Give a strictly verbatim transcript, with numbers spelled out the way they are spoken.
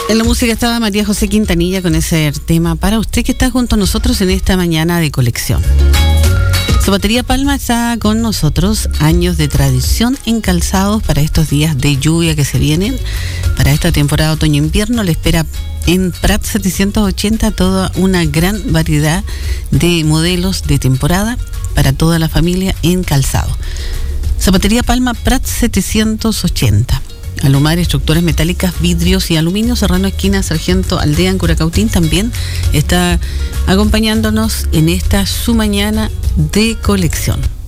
En la música estaba María José Quintanilla con ese tema para usted que está junto a nosotros en esta mañana de colección. Zapatería Palma está con nosotros, años de tradición en calzados para estos días de lluvia que se vienen. Para esta temporada otoño-invierno le espera en Prat setecientos ochenta toda una gran variedad de modelos de temporada para toda la familia en calzado. Zapatería Palma, Prat setecientos ochenta. Alumar, estructuras metálicas, vidrios y aluminio, Serrano esquina Sargento Aldea en Curacautín también está acompañándonos en esta su mañana de colección.